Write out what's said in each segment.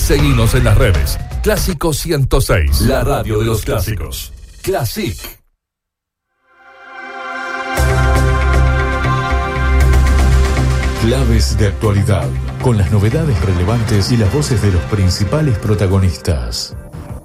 Seguinos en las redes. Clásico 106, la radio de los clásicos. Classic. Claves de actualidad, con las novedades relevantes y las voces de los principales protagonistas.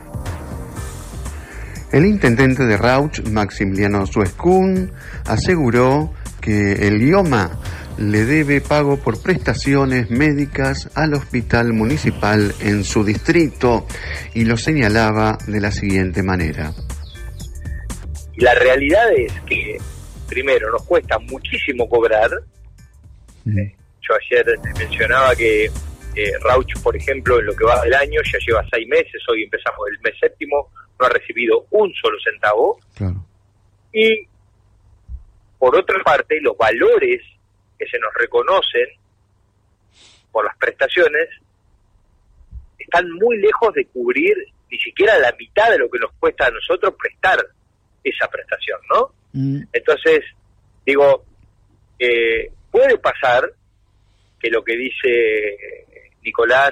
El intendente de Rauch, Maximiliano Suescún, aseguró que el IOMA le debe pago por prestaciones médicas al hospital municipal en su distrito y lo señalaba de la siguiente manera. La realidad es que, primero, nos cuesta muchísimo cobrar. Yo ayer mencionaba que Rauch, por ejemplo, en lo que va del año, ya lleva 6 meses, hoy empezamos el mes séptimo, no ha recibido un solo centavo. Claro. Y, por otra parte, los valores que se nos reconocen por las prestaciones están muy lejos de cubrir ni siquiera la mitad de lo que nos cuesta a nosotros prestar esa prestación, ¿no? Entonces, digo, puede pasar que lo que dice Nicolás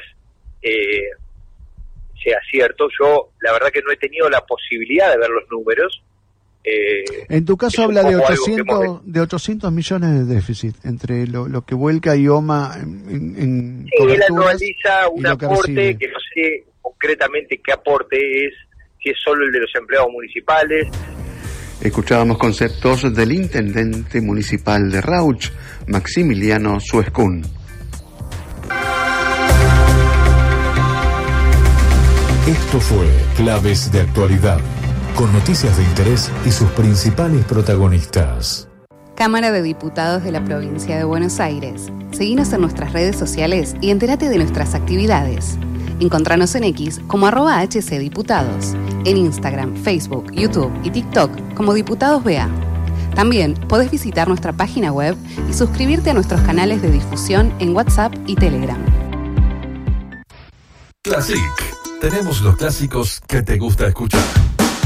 sea cierto. Yo, la verdad que no he tenido la posibilidad de ver los números. En tu caso habla de 800 millones de déficit entre lo que vuelca IOMA en sí, él analiza un aporte que no sé concretamente qué aporte es, si es solo el de los empleados municipales. Escuchábamos conceptos del intendente municipal de Rauch, Maximiliano Suescún. Esto fue Claves de Actualidad, con noticias de interés y sus principales protagonistas. Cámara de Diputados de la Provincia de Buenos Aires. Seguinos en nuestras redes sociales y entérate de nuestras actividades. Encontranos en X como @HCDiputados, en Instagram, Facebook, YouTube y TikTok como Diputados BA. También podés visitar nuestra página web y suscribirte a nuestros canales de difusión en WhatsApp y Telegram. Classic. Tenemos los clásicos que te gusta escuchar.